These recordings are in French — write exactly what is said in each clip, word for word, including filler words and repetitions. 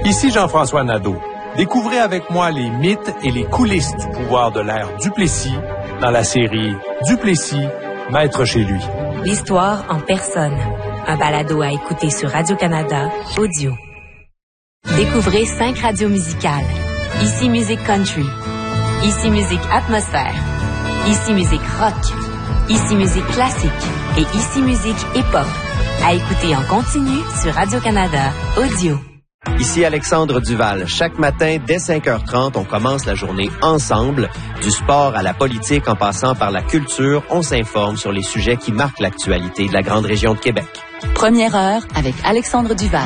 Ici Jean-François Nadeau. Découvrez avec moi les mythes et les coulisses du pouvoir de l'ère Duplessis dans la série Duplessis, maître chez lui. L'histoire en personne. Un balado à écouter sur Radio-Canada Audio. Découvrez cinq radios musicales. Ici Musique Country. Ici Musique Atmosphère. Ici Musique Rock. Ici Musique Classique. Et Ici Musique Hip-Hop. À écouter en continu sur Radio-Canada Audio. Ici Alexandre Duval. Chaque matin, dès cinq heures trente, on commence la journée ensemble. Du sport à la politique, en passant par la culture, on s'informe sur les sujets qui marquent l'actualité de la grande région de Québec. Première heure avec Alexandre Duval.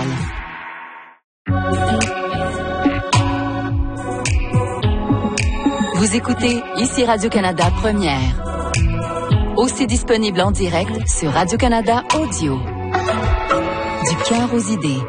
Vous écoutez Ici Radio-Canada Première. Aussi disponible en direct sur Radio-Canada Audio. Du cœur aux idées.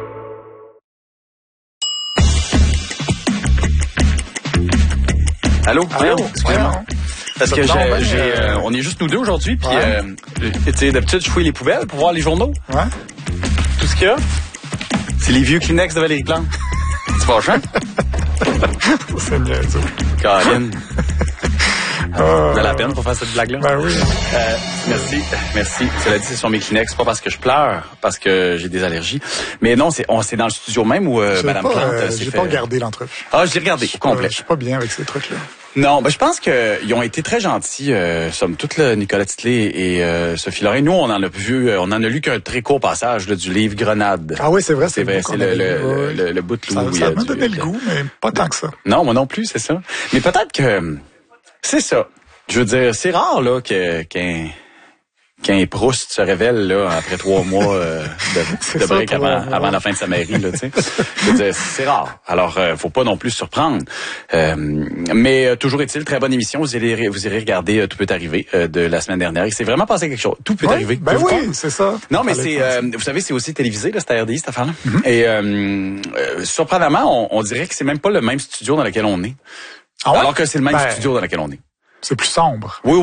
Allô? Allô? Excusez-moi. Parce que j'ai, j'ai, euh, on est juste nous deux aujourd'hui, puis ouais. euh, tu sais, d'habitude, je fouille les poubelles pour voir les journaux. Ouais. Tout ce qu'il y a, c'est les vieux Kleenex de Valérie Plante. C'est fâchant? C'est niaiseux. Caroline. Euh, T'as la peine pour faire cette blague-là? Ben oui. Euh, merci, merci. Cela dit, ce sont mes Kleenex. C'est pas parce que je pleure, parce que j'ai des allergies. Mais non, c'est, on, c'est dans le studio même où euh, Madame pas, Plante euh, s'est J'ai fait... pas regardé l'entrevue. Ah, je l'ai regardé au complet. Je suis pas bien avec ces trucs-là. Non, ben je pense qu'ils ont été très gentils, euh, somme toute, là, Nicolas Titley et euh, Sophie Lorrain. Nous, on en a vu, euh, on en a lu qu'un très court passage là, du livre Grenade. Ah oui, c'est vrai, c'est, c'est vrai, le, c'est le, le, le, le bout de Ça, loup. ça m'a donné le goût, mais pas tant que ça. Non, moi non plus, c'est ça. Mais peut-être que c'est ça. Je veux dire, c'est rare là que qu'un qu'un Proust se révèle là après trois mois euh, de, de break avant, avant la fin de sa mairie là, tu sais. Je veux dire, c'est rare. Alors, euh, faut pas non plus se surprendre. Euh, mais euh, toujours est-il, très bonne émission. Vous irez vous irez regarder euh, Tout peut arriver euh, de la semaine dernière. Il s'est vraiment passé quelque chose. Tout peut ouais, arriver. Ben oui, compte? C'est ça. Non, mais c'est, euh, vous savez, c'est aussi télévisé là, c'est à R D I cette affaire-là. Mm-hmm. Et euh, euh, surprenamment, on, on dirait que c'est même pas le même studio dans lequel on est. Ah ouais? Alors que c'est le même ben, studio dans lequel on est. C'est plus sombre. Oui.